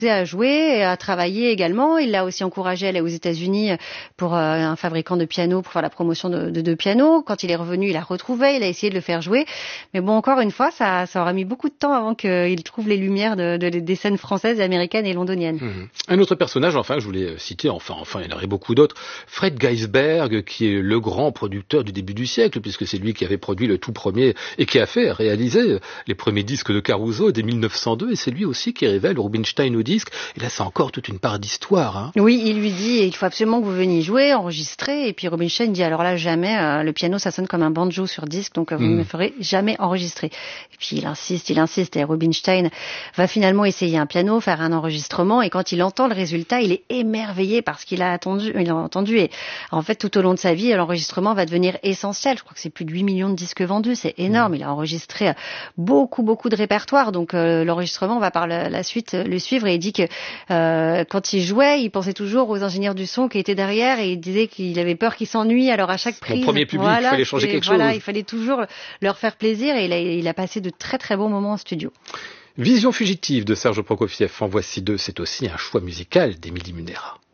à jouer et à travailler également. Il l'a aussi encouragé à aller aux États-Unis pour un fabricant de pianos pour faire la promotion de pianos. Quand il est revenu, il a retrouvé, il a essayé de le faire jouer. Mais bon, encore une fois, ça aura mis beaucoup de temps avant qu'il trouve les lumières des scènes françaises, américaines et londoniennes. Un autre personnage, enfin, je voulais citer, enfin, il y en aurait beaucoup d'autres, Fred Geisberg, qui est le grand producteur du début du siècle, puisque c'est lui qui avait produit le tout premier et qui a réalisé les premiers disques de Caruso dès 1902, et c'est lui aussi qui révèle Rubinstein au disque. Et là, c'est encore toute une part d'histoire. Hein. Oui, il lui dit, il faut absolument que vous veniez jouer, enregistrer. Et puis Rubinstein dit, alors là, jamais, le piano, ça sonne comme un banjo sur disque, donc vous ne me ferez jamais enregistrer. Et puis il insiste, et Rubinstein va finalement essayer un piano, faire un enregistrement, et quand il entend le résultat, il est émerveillé par ce qu'il a entendu. Et en fait, tout au long de sa vie, l'enregistrement va devenir essentiel. Je crois que c'est plus de 8 millions de disques vendus, c'est énorme. Il a enregistré beaucoup de répertoires, donc l'enregistrement va par la suite le suivre, et il dit que quand il jouait, il pensait toujours aux ingénieurs du son qui étaient derrière, et il disait qu'il avait peur qu'ils s'ennuient, alors à chaque prise, mon premier public, il fallait changer quelque chose. Il fallait toujours leur faire plaisir, et il a passé de très bons moments en studio. Vision fugitive de Serge Prokofiev, en voici deux, c'est aussi un choix musical d'Émilie Munera.